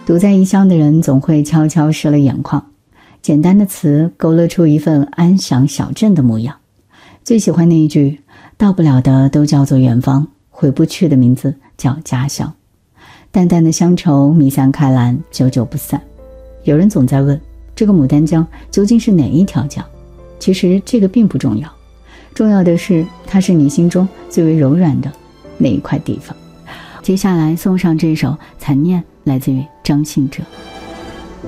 独在异乡的人总会悄悄湿了眼眶，简单的词勾勒出一份安详小镇的模样。最喜欢那一句，到不了的都叫做远方，回不去的名字叫家乡。淡淡的乡愁弥散开来，久久不散。有人总在问，这个牡丹江究竟是哪一条江？其实这个并不重要，重要的是它是你心中最为柔软的那一块地方。接下来送上这首《残念》，来自于张信哲。